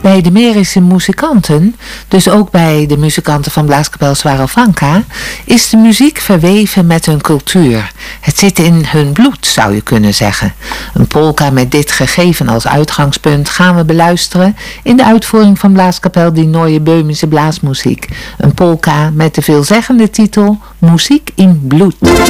Bij de Merische muzikanten, dus ook bij de muzikanten van Blaaskapel Swarowanka, is de muziek verweven met hun cultuur. Het zit in hun bloed, zou je kunnen zeggen. Een polka met dit gegeven als uitgangspunt gaan we beluisteren in de uitvoering van Blaaskapel Die Neue Böhmische Blaasmuziek. Een polka met de veelzeggende titel Muziek in Bloed.